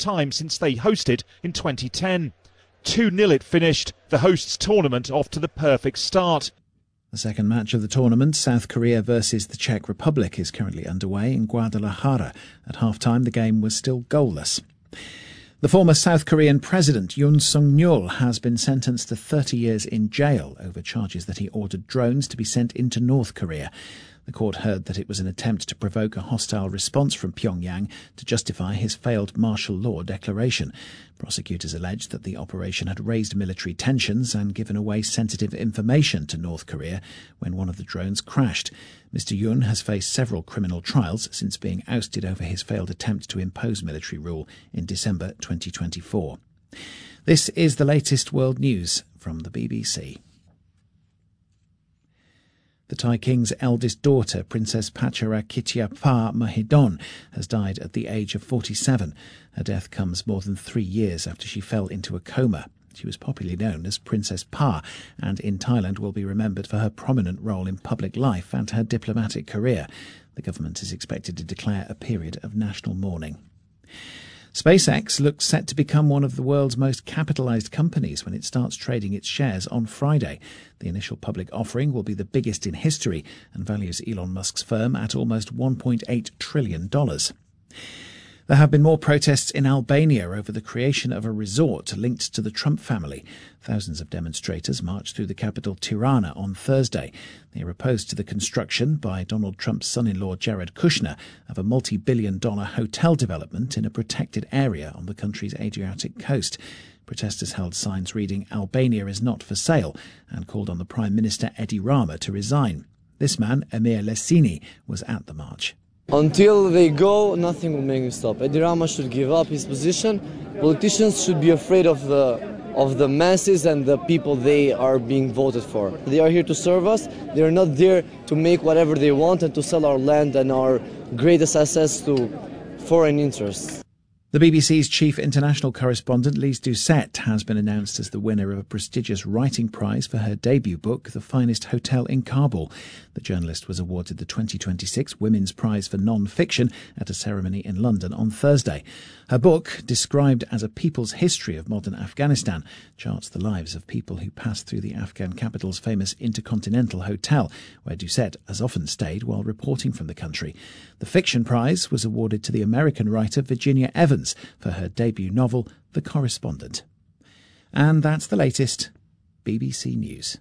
time since they hosted in 2010. 2-0 it finished, the hosts' tournament off to the perfect start. The second match of the tournament, South Korea versus the Czech Republic, is currently underway in Guadalajara. At half-time, the game was still goalless. The former South Korean President Yoon Suk-yeol has been sentenced to 30 years in jail over charges that he ordered drones to be sent into North Korea. The court heard that it was an attempt to provoke a hostile response from Pyongyang to justify his failed martial law declaration. Prosecutors alleged that the operation had raised military tensions and given away sensitive information to North Korea when one of the drones crashed. Mr. Yoon has faced several criminal trials since being ousted over his failed attempt to impose military rule in December 2024. This is the latest world news from the BBC. The Thai king's eldest daughter, Princess Pacharakittiapha Mahidol, has died at the age of 47. Her death comes more than 3 years after she fell into a coma. She was popularly known as Princess Pa, and in Thailand will be remembered for her prominent role in public life and her diplomatic career. The government is expected to declare a period of national mourning. SpaceX looks set to become one of the world's most capitalised companies when it starts trading its shares on Friday. The initial public offering will be the biggest in history and values Elon Musk's firm at almost $1.8 trillion. There have been more protests in Albania over the creation of a resort linked to the Trump family. Thousands of demonstrators marched through the capital Tirana on Thursday. They are opposed to the construction by Donald Trump's son-in-law Jared Kushner of a multi-billion-dollar hotel development in a protected area on the country's Adriatic coast. Protesters held signs reading "Albania is not for sale" and called on the Prime Minister Edi Rama to resign. This man, Emir Lessini, was at the march. Until they go, nothing will make them stop. Edi Rama should give up his position. Politicians should be afraid of the masses and the people they are being voted for. They are here to serve us. They are not there to make whatever they want and to sell our land and our greatest assets to foreign interests. The BBC's chief international correspondent, Lise Doucette, has been announced as the winner of a prestigious writing prize for her debut book, The Finest Hotel in Kabul. The journalist was awarded the 2026 Women's Prize for Non-Fiction at a ceremony in London on Thursday. Her book, described as a people's history of modern Afghanistan, charts the lives of people who passed through the Afghan capital's famous Intercontinental Hotel, where Doucette has often stayed while reporting from the country. The fiction prize was awarded to the American writer Virginia Evans for her debut novel, The Correspondent. And that's the latest BBC News.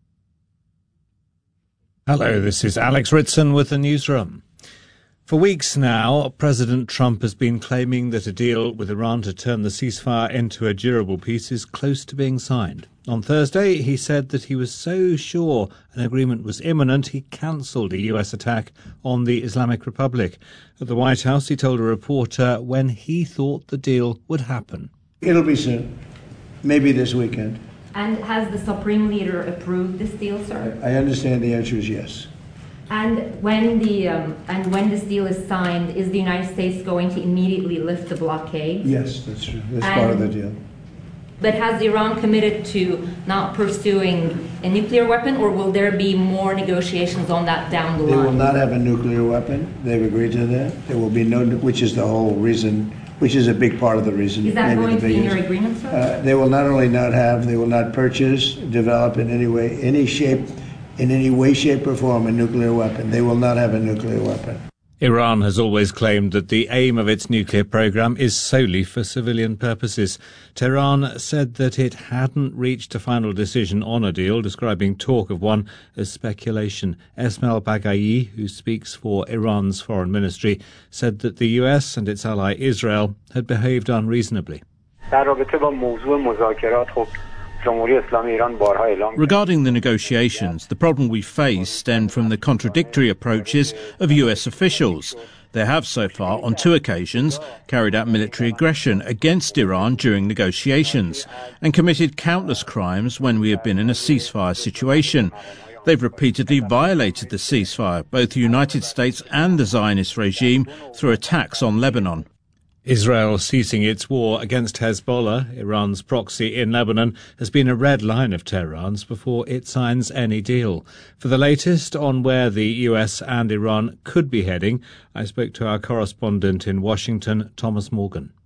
Hello, this is Alex Ritson with the Newsroom. For weeks now, President Trump has been claiming that a deal with Iran to turn the ceasefire into a durable peace is close to being signed. On Thursday, he said that he was so sure an agreement was imminent, he cancelled a US attack on the Islamic Republic. At the White House, he told a reporter when he thought the deal would happen. It'll be soon, maybe this weekend. And has the Supreme Leader approved this deal, sir? I understand the answer is yes. And when this deal is signed, is the United States going to immediately lift the blockade? Yes, that's true. That's part of the deal. But has Iran committed to not pursuing a nuclear weapon, or will there be more negotiations on that down the line? They will not have a nuclear weapon. They've agreed to that. There will be no, which is the whole reason, which is a big part of the reason. Is that going to be in your agreement, sir? They will not only not have, they will not purchase, develop in any way, any shape, in any way, shape or form a nuclear weapon. They will not have a nuclear weapon. Iran has always claimed that the aim of its nuclear program is solely for civilian purposes. Tehran said that it hadn't reached a final decision on a deal, describing talk of one as speculation. Esmail Baghaei, who speaks for Iran's foreign ministry, said that the US and its ally Israel had behaved unreasonably. Regarding the negotiations, the problem we face stemmed from the contradictory approaches of US officials. They have so far, on 2 occasions, carried out military aggression against Iran during negotiations and committed countless crimes when we have been in a ceasefire situation. They've repeatedly violated the ceasefire, both the United States and the Zionist regime, through attacks on Lebanon. Israel ceasing its war against Hezbollah, Iran's proxy in Lebanon, has been a red line of Tehran's before it signs any deal. For the latest on where the US and Iran could be heading, I spoke to our correspondent in Washington, Thomas Morgan.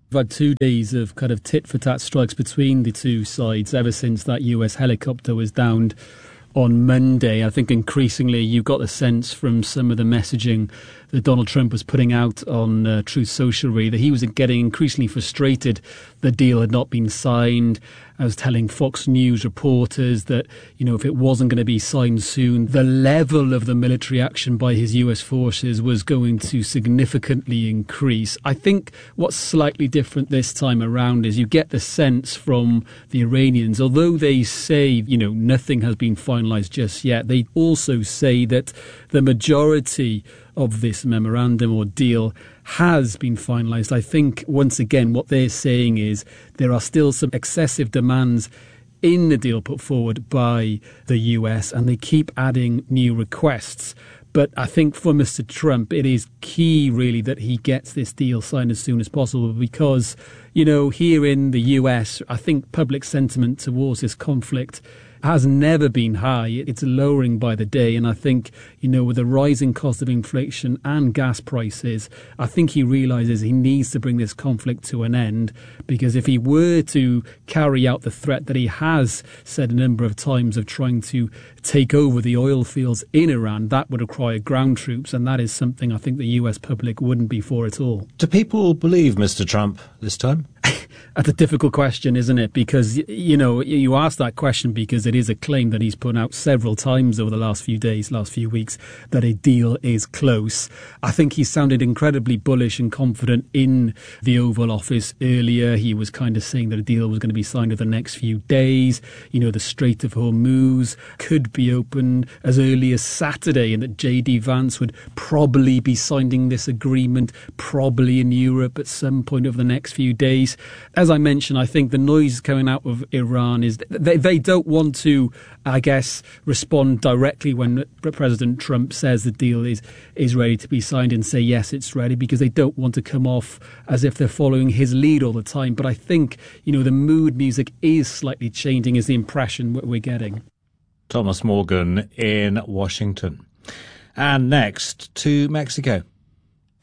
We've had 2 days of kind of tit-for-tat strikes between the two sides ever since that US helicopter was downed on Monday. I think increasingly you got the sense from some of the messaging that Donald Trump was putting out on Truth Social that he was getting increasingly frustrated the deal had not been signed. I was telling Fox News reporters that, if it wasn't going to be signed soon, the level of the military action by his US forces was going to significantly increase. I think what's slightly different this time around is you get the sense from the Iranians, although they say, nothing has been finalized just yet, they also say that the majority of this memorandum or deal has been finalised. I think, once again, what they're saying is there are still some excessive demands in the deal put forward by the US, and they keep adding new requests. But I think for Mr. Trump, it is key, really, that he gets this deal signed as soon as possible because, here in the US, I think public sentiment towards this conflict has never been high. It's lowering by the day. And I think, with the rising cost of inflation and gas prices, I think he realises he needs to bring this conflict to an end, because if he were to carry out the threat that he has said a number of times of trying to take over the oil fields in Iran, that would require ground troops. And that is something I think the US public wouldn't be for at all. Do people believe Mr. Trump this time? That's a difficult question, isn't it? Because, you ask that question because it is a claim that he's put out several times over the last few days, last few weeks, that a deal is close. I think he sounded incredibly bullish and confident in the Oval Office earlier. He was kind of saying that a deal was going to be signed over the next few days. The Strait of Hormuz could be opened as early as Saturday, and that J.D. Vance would probably be signing this agreement, probably in Europe at some point over the next few days. As I mentioned, I think the noise coming out of Iran is they don't want to, I guess, respond directly when President Trump says the deal is ready to be signed and say, yes, it's ready, because they don't want to come off as if they're following his lead all the time. But I think, the mood music is slightly changing, is the impression we're getting. Thomas Morgan in Washington. And next to Mexico.